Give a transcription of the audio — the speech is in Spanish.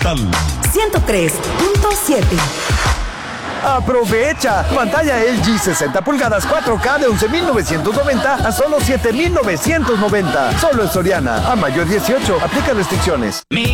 103.7. ¡Aprovecha! Pantalla LG 60 pulgadas 4K de 11,990 a solo 7,990. Solo en Soriana. A mayo 18. Aplica restricciones.